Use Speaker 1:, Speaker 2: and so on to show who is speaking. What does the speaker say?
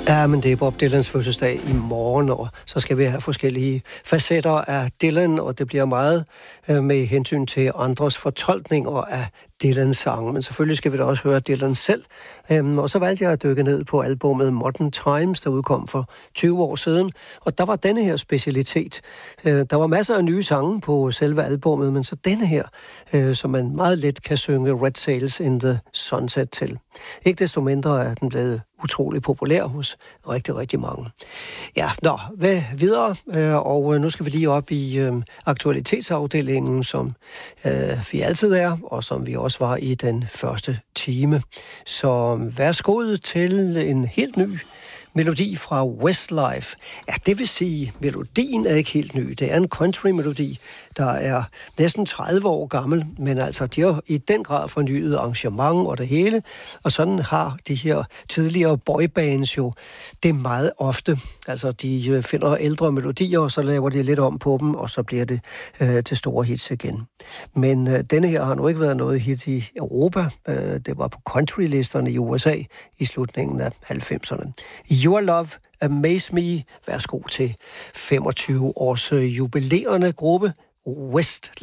Speaker 1: Ja, men det er Bob Dylans fødselsdag i morgen, og så skal vi have forskellige facetter af Dylan, og det bliver meget med hensyn til andres fortolkninger af Dylans sang. Men selvfølgelig skal vi da også høre Dylan selv. Og så valgte jeg at dykke ned på albumet Modern Times, der udkom for 20 år siden. Og der var denne her specialitet. Der var masser af nye sange på selve albumet, men så denne her, som man meget let kan synge Red Sails in the Sunset til. Ikke desto mindre er den blevet utrolig populær hos rigtig, rigtig mange. Ja, videre, og nu skal vi lige op i aktualitetsafdelingen, som vi altid er, og som vi også var i den første time. Så værsgo til en helt ny melodi fra Westlife. Ja, det vil sige, melodien er ikke helt ny. Det er en country-melodi, der er næsten 30 år gammel, men altså, de har i den grad fornyet arrangement og det hele, og sådan har de her tidligere boybands jo det meget ofte. Altså, de finder ældre melodier, og så laver de lidt om på dem, og så bliver det til store hits igen. Men denne her har nu ikke været noget hit i Europa. Det var på countrylisterne i USA i slutningen af 90'erne. Your Love Amaze Me. Værsgo til 25 års jubilerende gruppe Westlife.